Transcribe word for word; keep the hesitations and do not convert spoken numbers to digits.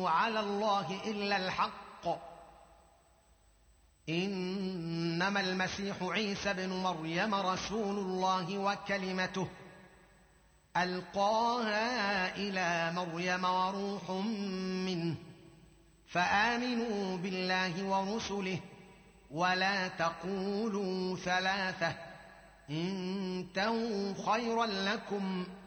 على الله إلا الحق إنما المسيح عيسى بن مريم رسول الله وكلمته ألقاها إلى مريم وروح منه فآمنوا بالله ورسله ولا تقولوا ثلاثة انتهوا خيرا لكم